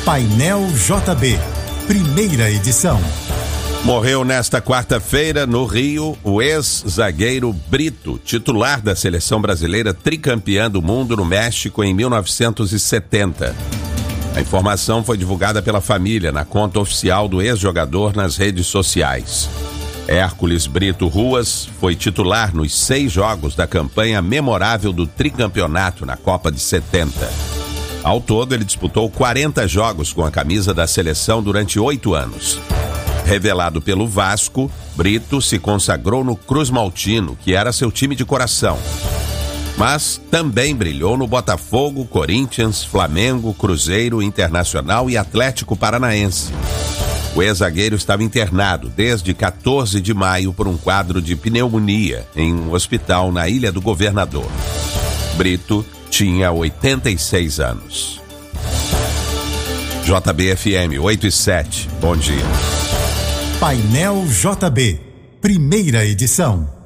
Painel JB, primeira edição. Morreu nesta quarta-feira, no Rio, o ex-zagueiro Brito, titular da seleção brasileira tricampeã do mundo no México em 1970. A informação foi divulgada pela família na conta oficial do ex-jogador nas redes sociais. Hércules Brito Ruas foi titular nos 6 jogos da campanha memorável do tricampeonato na Copa de 70. Ao todo, ele disputou 40 jogos com a camisa da seleção durante 8 anos. Revelado pelo Vasco, Brito se consagrou no Cruz Maltino, que era seu time de coração. Mas também brilhou no Botafogo, Corinthians, Flamengo, Cruzeiro, Internacional e Atlético Paranaense. O ex-zagueiro estava internado desde 14 de maio por um quadro de pneumonia em um hospital na Ilha do Governador. Brito tinha 86 anos. JB-FM 8/7, bom dia. Painel JB, primeira edição.